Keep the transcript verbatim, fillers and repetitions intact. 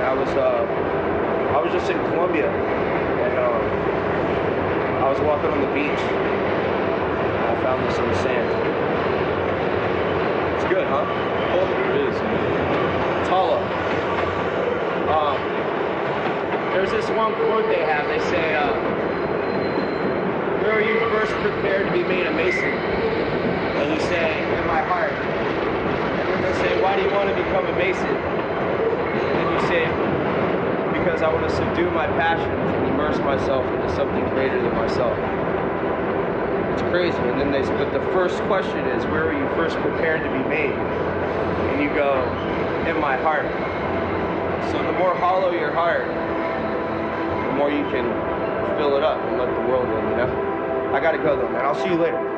man. I was uh, I was just in Colombia, and um, I was walking on the beach, and I found this in the sand. It's good, huh? Oh, it is. Tala. Um, there's this one quote they have. They say, uh, "Where were you first prepared to be made a mason?" And you say, "In my heart." And then they say, "Why do you want to become a mason?" And then you say, "Because I want to subdue my passions and immerse myself into something greater than myself." It's crazy. And then they, but the first question is, where were you first prepared to be made? And you go, in my heart. So the more hollow your heart, the more you can fill it up and let the world in, you know? I gotta go though, man. I'll see you later.